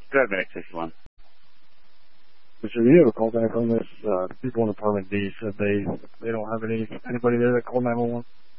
Go ahead, Medic 61. Mr. You have a call back on this. People in apartment D said they don't have anybody there that called 911.